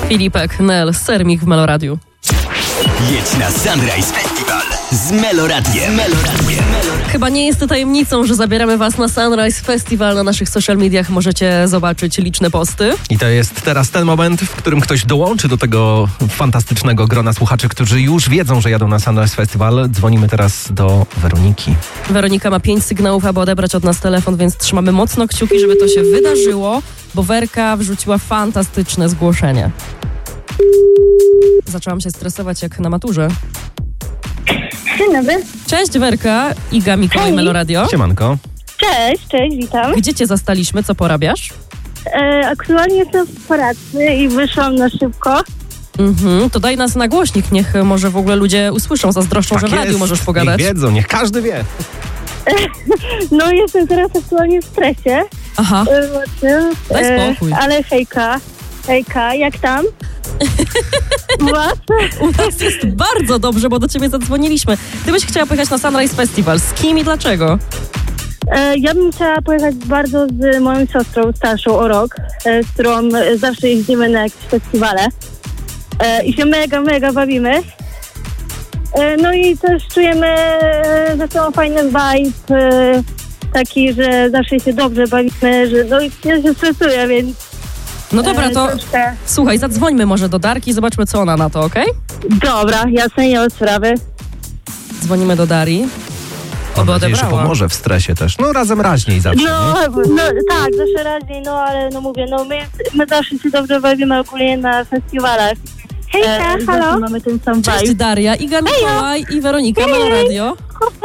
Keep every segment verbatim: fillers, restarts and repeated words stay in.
Filipek, Nel, Sermich w Meloradiu. Jedź na Sunrise Festival z Meloradiem. Meloradiem. Chyba nie jest to tajemnicą, że zabieramy was na Sunrise Festival. Na naszych social mediach możecie zobaczyć liczne posty. I to jest teraz ten moment, w którym ktoś dołączy do tego fantastycznego grona słuchaczy, którzy już wiedzą, że jadą na Sunrise Festival. Dzwonimy teraz do Weroniki. Weronika ma pięć sygnałów, aby odebrać od nas telefon, więc trzymamy mocno kciuki, żeby to się wydarzyło, bo Werka wrzuciła fantastyczne zgłoszenie. Zaczęłam się stresować jak na maturze. Dzień dobry. Cześć Werka, Iga, Mikołaj, Hej. Meloradio. Siemanko. Cześć, cześć, witam. Gdzie cię zastaliśmy, co porabiasz? E, aktualnie jestem w pracy i wyszłam na szybko. Mhm, to daj nas na głośnik, niech może w ogóle ludzie usłyszą, zazdroszczą, że w radiu możesz pogadać. Niech wiedzą, niech każdy wie. No jestem teraz aktualnie w stresie. Aha, E, właśnie, Daj spokój. E, ale hejka, hejka, jak tam? Was? u nas jest bardzo dobrze, bo do ciebie zadzwoniliśmy. Gdybyś chciała pojechać na Sunrise Festival, z kim i dlaczego? E, ja bym chciała pojechać bardzo z moją siostrą starszą o rok, e, z którą e, zawsze jeździmy na jakieś festiwale. E, I się mega, mega bawimy. E, no i też czujemy e, ze sobą fajny vibe, e, taki, że zawsze się dobrze bawimy, że no i ja się stresuję, więc No dobra, to e, troszkę... słuchaj, zadzwońmy może do Darki, zobaczmy co ona na to, okej? Dobra, jasne, nie ma sprawy. Dzwonimy do Darii. Mam Oby nadzieję, że odebrała. pomoże w stresie też. No razem raźniej zawsze, No, nie? no tak, zawsze raczej, no ale no mówię, no my, my zawsze się dobrze bawimy ogólnie na festiwalach. Hejka, e, halo. Mamy ten sam Cześć vibe. Daria, Iga, Mikołaj i Weronika, Meloradio.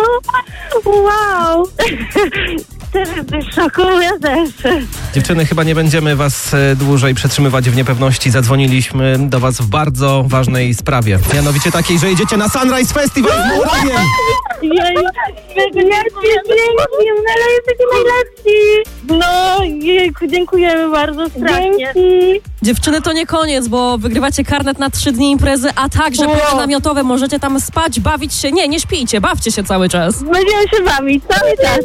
Wow! Też jesteś w szoku, ja też. Dziewczyny, chyba nie będziemy was e, dłużej przetrzymywać w niepewności. Zadzwoniliśmy do was w bardzo ważnej sprawie. Mianowicie takiej, że jedziecie na Sunrise Festival z Meloradiem. Jej, jesteś piękni, Nela, jesteście najlepsi. No, jejku, dziękujemy bardzo, strasznie. Dzięki. Dziewczyny, to nie koniec, bo wygrywacie karnet na trzy dni imprezy, a także Wow. pole namiotowe. Możecie tam spać, bawić się. Nie, nie śpijcie, bawcie się cały czas. Będziemy się bawić cały czas.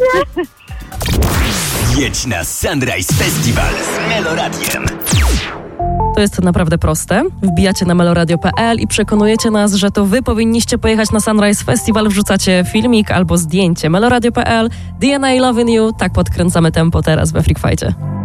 Jedź na Sunrise Festival z Meloradiem. To jest naprawdę proste. Wbijacie na meloradio kropka p l i przekonujecie nas, że to wy powinniście pojechać na Sunrise Festival. Wrzucacie filmik albo zdjęcie. meloradio kropka p l, D N A Loving You. Tak podkręcamy tempo teraz we Freak Fightie.